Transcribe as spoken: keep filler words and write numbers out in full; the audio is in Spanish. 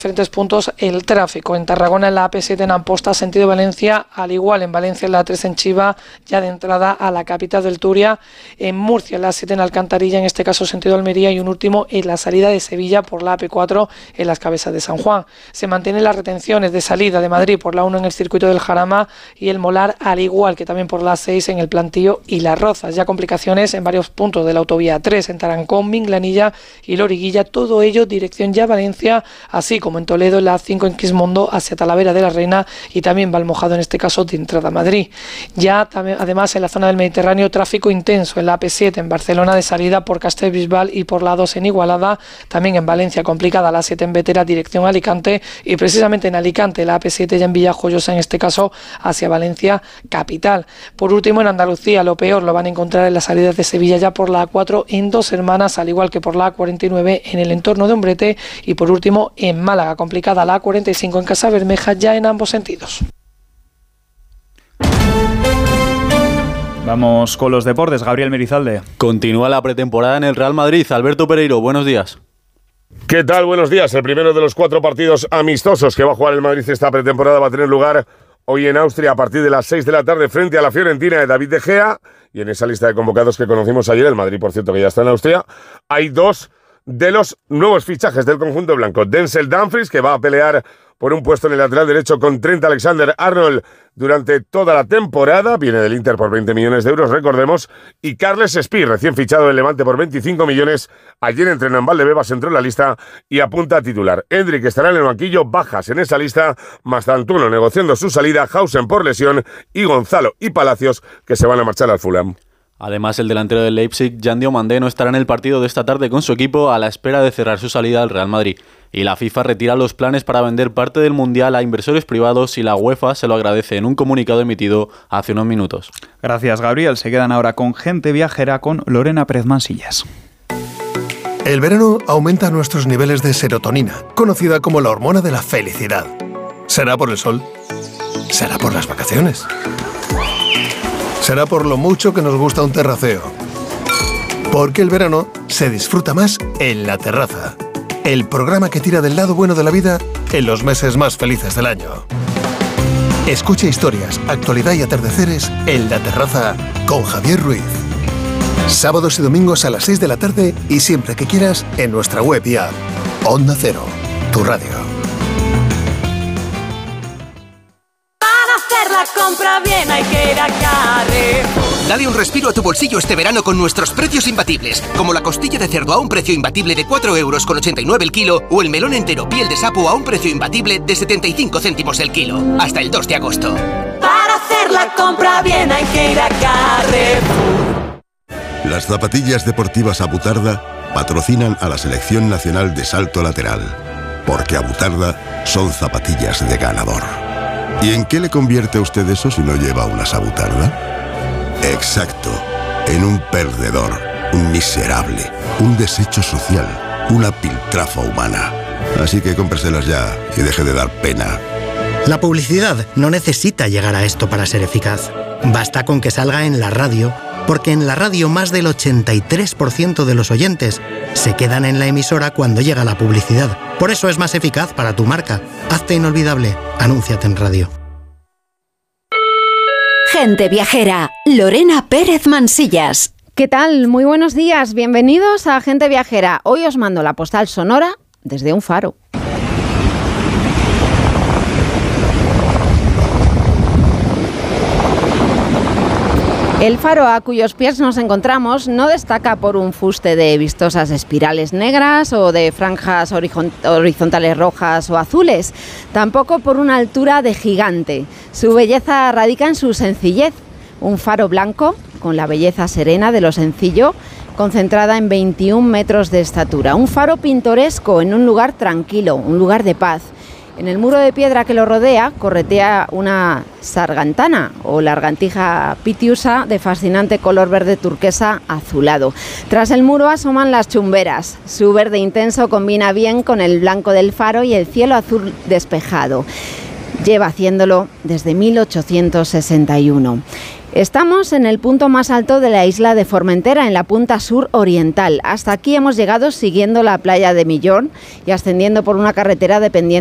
diferentes puntos el tráfico. En Tarragona en la A P siete en Amposta, sentido Valencia, al igual en Valencia en la A tres en Chiva, ya de entrada a la capital del Turia, en Murcia en la A siete en Alcantarilla, en este caso sentido Almería, y un último en la salida de Sevilla por la A P cuatro en las Cabezas de San Juan. Se mantienen las retenciones de salida de Madrid por la uno en el circuito del Jarama y el Molar, al igual que también por la seis en el Plantío y Las Rozas. Ya complicaciones en varios puntos de la autovía tres, en Tarancón, Minglanilla y Loriguilla, todo ello dirección ya Valencia, así como como en Toledo, en la A cinco en Quismondo hacia Talavera de la Reina y también Valmojado, en este caso de entrada a Madrid. Ya también, además en la zona del Mediterráneo, tráfico intenso en la A P siete en Barcelona de salida por Castellbisbal y por la dos en Igualada, también en Valencia complicada la A siete en Vetera dirección a Alicante y precisamente en Alicante la A P siete ya en Villajoyosa, en este caso hacia Valencia capital. Por último en Andalucía lo peor lo van a encontrar en las salidas de Sevilla ya por la A cuatro en Dos Hermanas, al igual que por la A cuarenta y nueve en el entorno de Umbrete y por último en Málaga complicada la A cuarenta y cinco en Casa Bermeja ya en ambos sentidos. Vamos con los deportes, Gabriel Merizalde. Continúa la pretemporada en el Real Madrid. Alberto Pereiro, buenos días. ¿Qué tal? Buenos días. El primero de los cuatro partidos amistosos que va a jugar el Madrid esta pretemporada va a tener lugar hoy en Austria a partir de las seis de la tarde frente a la Fiorentina de David De Gea. Y en esa lista de convocados que conocimos ayer, el Madrid, por cierto, que ya está en Austria, hay dos de los nuevos fichajes del conjunto blanco. Denzel Dumfries, que va a pelear por un puesto en el lateral derecho con Trent Alexander-Arnold durante toda la temporada, viene del Inter por veinte millones de euros, recordemos, y Carles Espí, recién fichado del Levante por veinticinco millones, ayer entrenó en Valdebebas, entró en la lista y apunta a titular. Endrick estará en el banquillo, bajas en esa lista, Mazantuno negociando su salida, Hausen por lesión y Gonzalo y Palacios que se van a marchar al Fulham. Además, el delantero del Leipzig, Jan Diomandé, no estará en el partido de esta tarde con su equipo a la espera de cerrar su salida al Real Madrid. Y la FIFA retira los planes para vender parte del Mundial a inversores privados y la UEFA se lo agradece en un comunicado emitido hace unos minutos. Gracias, Gabriel. Se quedan ahora con Gente Viajera con Lorena Pérez Mansillas. El verano aumenta nuestros niveles de serotonina, conocida como la hormona de la felicidad. ¿Será por el sol? ¿Será por las vacaciones? Será por lo mucho que nos gusta un terraceo. Porque el verano se disfruta más en La Terraza, el programa que tira del lado bueno de la vida en los meses más felices del año. Escucha historias, actualidad y atardeceres en La Terraza con Javier Ruiz. Sábados y domingos a las seis de la tarde y siempre que quieras en nuestra web y app. Onda Cero, tu radio. La compra bien, hay que ir a Carrefour. Dale un respiro a tu bolsillo este verano con nuestros precios imbatibles, como la costilla de cerdo a un precio imbatible de cuatro euros con ochenta y nueve el kilo o el melón entero piel de sapo a un precio imbatible de setenta y cinco céntimos el kilo, hasta el dos de agosto. Para hacer la compra bien hay que ir a Carrefour. Las zapatillas deportivas Abutarda patrocinan a la Selección Nacional de Salto Lateral, porque Abutarda son zapatillas de ganador. ¿Y en qué le convierte a usted eso si no lleva una Abutarda? Exacto, en un perdedor, un miserable, un desecho social, una piltrafa humana. Así que cómpreselas ya y deje de dar pena. La publicidad no necesita llegar a esto para ser eficaz. Basta con que salga en la radio, porque en la radio más del ochenta y tres por ciento de los oyentes se quedan en la emisora cuando llega la publicidad. Por eso es más eficaz para tu marca. Hazte inolvidable. Anúnciate en radio. Gente Viajera, Lorena Pérez Mansillas. ¿Qué tal? Muy buenos días. Bienvenidos a Gente Viajera. Hoy os mando la postal sonora desde un faro. El faro a cuyos pies nos encontramos no destaca por un fuste de vistosas espirales negras o de franjas horizontales rojas o azules, tampoco por una altura de gigante. Su belleza radica en su sencillez. Un faro blanco, con la belleza serena de lo sencillo, concentrada en veintiún metros de estatura. Un faro pintoresco en un lugar tranquilo, un lugar de paz. En el muro de piedra que lo rodea corretea una sargantana o largantija pitiusa de fascinante color verde turquesa azulado. Tras el muro asoman las chumberas. Su verde intenso combina bien con el blanco del faro y el cielo azul despejado. Lleva haciéndolo desde mil ochocientos sesenta y uno. Estamos en el punto más alto de la isla de Formentera, en la punta sur oriental. Hasta aquí hemos llegado siguiendo la playa de Millón y ascendiendo por una carretera dependiente